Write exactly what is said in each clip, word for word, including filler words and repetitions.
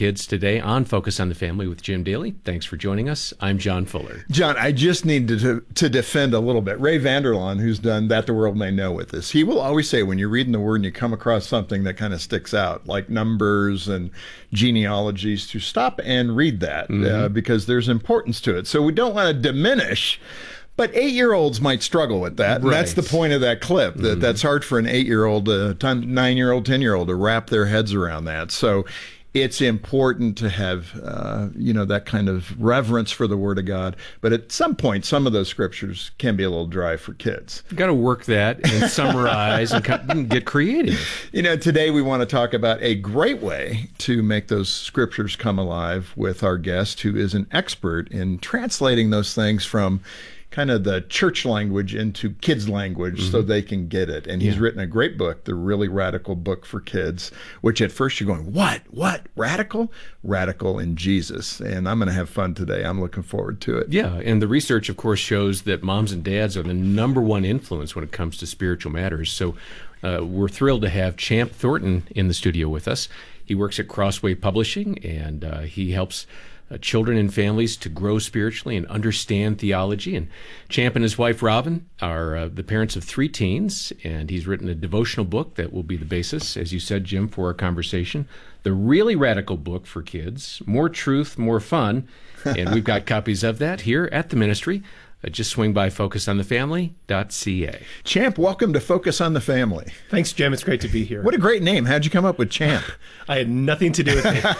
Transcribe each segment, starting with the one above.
kids today on Focus on the Family with Jim Daly. Thanks for joining us. I'm John Fuller. John, I just need to, to, to defend a little bit. Ray Vander Laan, who's done That the World May Know with us, he will always say when you're reading the Word and you come across something that kind of sticks out, like numbers and genealogies, to stop and read that mm-hmm. uh, because there's importance to it. So we don't want to diminish. But eight-year-olds might struggle with that. And right. That's the point of that clip. That mm-hmm. That's hard for an eight-year-old, a nine-year-old, ten-year-old to wrap their heads around that. So it's important to have, uh, you know, that kind of reverence for the Word of God. But at some point, some of those scriptures can be a little dry for kids. You've got to work that and summarize and get creative. You know, today we want to talk about a great way to make those scriptures come alive with our guest, who is an expert in translating those things from kind of the church language into kids' language mm-hmm. so they can get it. And he's yeah. written a great book, The Really Radical Book for Kids, which at first you're going, what, what, radical? Radical in Jesus. And I'm going to have fun today. I'm looking forward to it. Yeah, and the research, of course, shows that moms and dads are the number one influence when it comes to spiritual matters. So uh, we're thrilled to have Champ Thornton in the studio with us. He works at Crossway Publishing, and uh, he helps Uh, children and families to grow spiritually and understand theology. And Champ and his wife, Robin, are uh, the parents of three teens, and he's written a devotional book that will be the basis, as you said, Jim, for our conversation. The Really Radical Book for Kids, more truth, more fun. And we've got copies of that here at the ministry. Uh, just swing by focus on the family dot c a. Champ, welcome to Focus on the Family. Thanks, Jim. It's great to be here. What a great name. How'd you come up with Champ? I had nothing to do with it.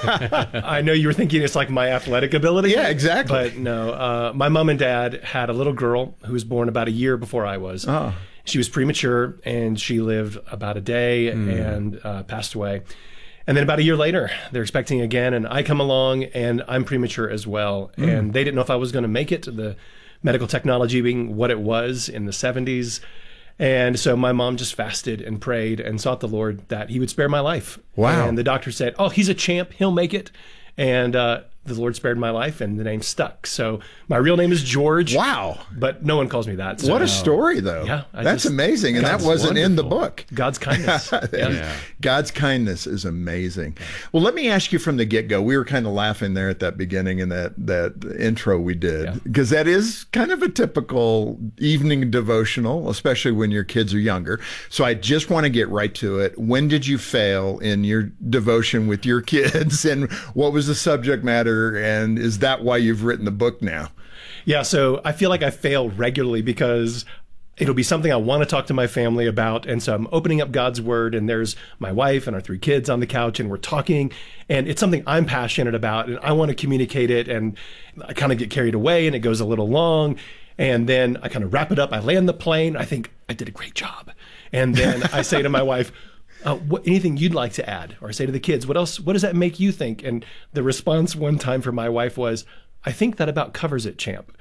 I know you were thinking it's like my athletic ability. Yeah, exactly. But no, uh, my mom and dad had a little girl who was born about a year before I was. Oh. She was premature, and she lived about a day mm. and uh, passed away. And then about a year later, they're expecting again, and I come along, and I'm premature as well. Mm. And they didn't know if I was going to make it. The medical technology being what it was in the seventies. And so my mom just fasted and prayed and sought the Lord that he would spare my life. Wow. And the doctor said, oh, he's a champ. He'll make it. And uh, the Lord spared my life, and the name stuck. So my real name is George. Wow. But no one calls me that. So. What a story, though. Yeah. I That's just, amazing. And God's that wasn't wonderful. in the book. God's kindness. yeah. Yeah. God's kindness is amazing. Well, let me ask you from the get-go. We were kind of laughing there at that beginning in that, that intro we did, because yeah. that is kind of a typical evening devotional, especially when your kids are younger. So I just want to get right to it. When did you fail in your devotion with your kids, and what was the subject matter? And is that why you've written the book now? Yeah, so I feel like I fail regularly because it'll be something I want to talk to my family about. And so I'm opening up God's Word, and there's my wife and our three kids on the couch, and we're talking. And it's something I'm passionate about, and I want to communicate it. And I kind of get carried away, and it goes a little long. And then I kind of wrap it up. I land the plane. I think I did a great job. And then I say to my wife, Uh, what, anything you'd like to add? Or I say to the kids, what else, what does that make you think? And the response one time from my wife was, I think that about covers it, Champ.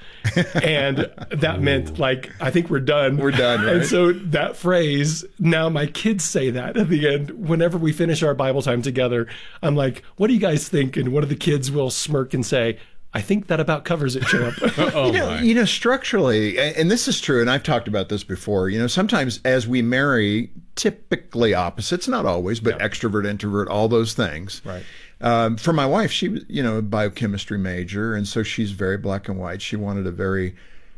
And that Ooh. meant, like, I think we're done. We're done, right? And so that phrase, now my kids say that at the end. Whenever we finish our Bible time together, I'm like, what do you guys think? And one of the kids will smirk and say, I think that about covers it, Champ. oh, you know, my. you know, structurally, and this is true, and I've talked about this before, you know, sometimes as we marry typically opposites, not always, but yeah. extrovert, introvert, all those things. Right. Um, for my wife, she was, you know, a biochemistry major, and so she's very black and white. She wanted a very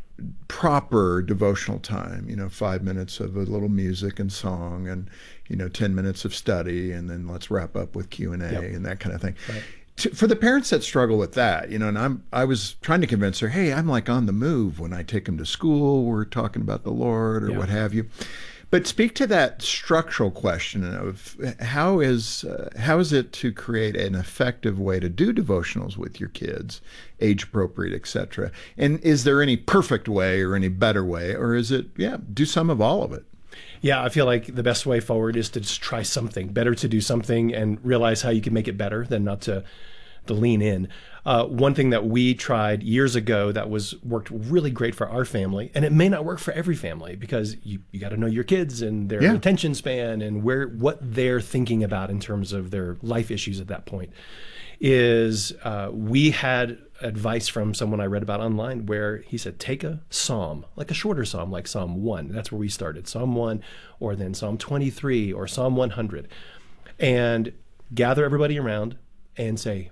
proper devotional time, you know, five minutes of a little music and song, and, you know, ten minutes of study, and then let's wrap up with Q and A yep. and that kind of thing. Right. For the parents that struggle with that, you know, and I'm, I was trying to convince her, hey, I'm like on the move when I take them to school, we're talking about the Lord or yeah. what have you. But speak to that structural question of how is uh, how is it to create an effective way to do devotionals with your kids, age appropriate, et cetera. And is there any perfect way or any better way, or is it, yeah, do some of all of it? Yeah, I feel like the best way forward is to just try something. Better to do something and realize how you can make it better than not to, to lean in. Uh, one thing that we tried years ago that was worked really great for our family, and it may not work for every family because you, you got to know your kids and their yeah. attention span and where what they're thinking about in terms of their life issues at that point, is uh, we had advice from someone I read about online where he said, take a psalm, like a shorter psalm, like Psalm one. That's where we started, Psalm one, or then Psalm twenty-three or Psalm one hundred, and gather everybody around and say,